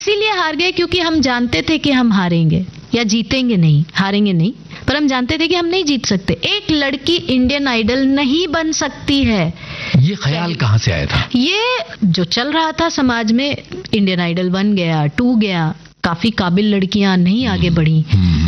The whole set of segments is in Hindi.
इसीलिए हार गए क्योंकि हम जानते थे कि हम हारेंगे या जीतेंगे नहीं, हारेंगे नहीं, पर हम जानते थे कि हम नहीं जीत सकते। एक लड़की इंडियन आइडल नहीं बन सकती है। ये ख्याल कहाँ से आया था? ये जो चल रहा था समाज में, इंडियन आइडल 1 गया, 2 गया, काफी काबिल लड़कियां नहीं आगे बढ़ी।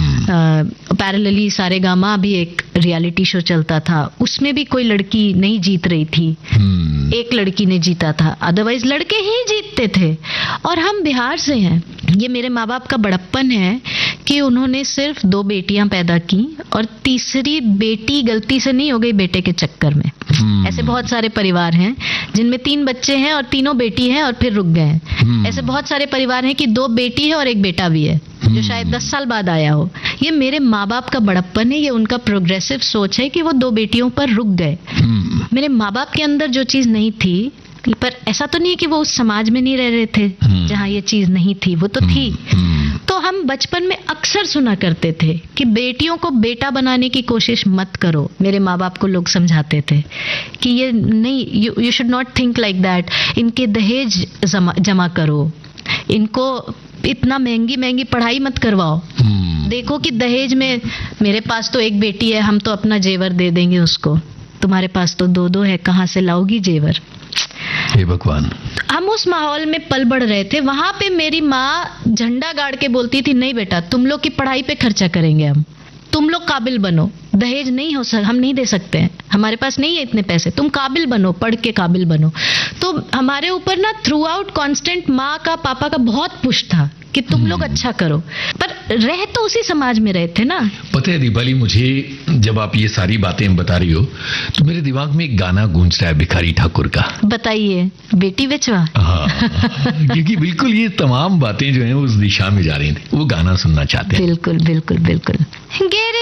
पैरेलली सारेगामा भी एक रियलिटी शो चलता था, उसमें भी कोई लड़की नहीं जीत रही थी, एक लड़की ने जीता था, अदरवाइज लड़के ही जीतते थे। और हम बिहार से हैं, ये मेरे माँ बाप का बड़प्पन है कि उन्होंने सिर्फ 2 बेटियां पैदा की और तीसरी बेटी गलती से नहीं हो गई बेटे के चक्कर में। ऐसे बहुत सारे परिवार हैं जिनमें 3 बच्चे हैं और तीनों बेटी हैं और फिर रुक गए हैं। ऐसे बहुत सारे परिवार हैं कि 2 बेटी है और 1 बेटा भी है, जो शायद 10 साल बाद आया हो। ये मेरे माँ बाप का बड़प्पन है, ये उनका प्रोग्रेसिव सोच है कि वो 2 बेटियों पर रुक गए। मेरे माँ बाप के अंदर जो चीज नहीं थी, पर ऐसा तो नहीं है कि वो उस समाज में नहीं रह रहे थे जहाँ ये चीज नहीं थी, वो तो थी। तो हम बचपन में अक्सर सुना करते थे कि बेटियों को बेटा बनाने की कोशिश मत करो। मेरे माँ बाप को लोग समझाते थे कि ये नहीं, you should not think like that, इनके दहेज जमा करो, इनको इतना महंगी पढ़ाई मत करवाओ। देखो कि दहेज में, मेरे पास तो 1 बेटी है, हम तो अपना जेवर दे देंगे उसको, तुम्हारे पास तो 2 है, कहाँ से लाओगी जेवर? हे भगवान। हम उस माहौल में पल बढ़ रहे थे। वहां पे मेरी माँ झंडा गाड़ के बोलती थी, नहीं बेटा, तुम लोग की पढ़ाई पे खर्चा करेंगे हम, तुम लोग काबिल बनो, दहेज नहीं हो हम नहीं दे सकते हैं, हमारे पास नहीं है इतने पैसे, तुम काबिल बनो, पढ़ के काबिल बनो। तो हमारे ऊपर ना थ्रू आउट कॉन्स्टेंट माँ का, पापा का बहुत पुश था कि तुम लोग अच्छा करो, पर रह तो उसी समाज में रहे थे ना। पता है दीपाली, मुझे जब आप ये सारी बातें बता रही हो तो मेरे दिमाग में एक गाना गूंज रहा है भिखारी ठाकुर का। बताइए। बेटी बेचवा। हाँ, क्योंकि बिल्कुल ये तमाम बातें जो हैं उस दिशा में जा रही थी, वो गाना सुनना चाहते हैं। बिल्कुल बिल्कुल बिल्कुल।